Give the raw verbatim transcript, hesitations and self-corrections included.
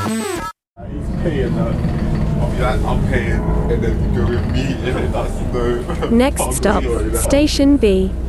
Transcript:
He's paying that. I'll be like, I'm paying, and then you go with me, and that's no. Next stop, Station B.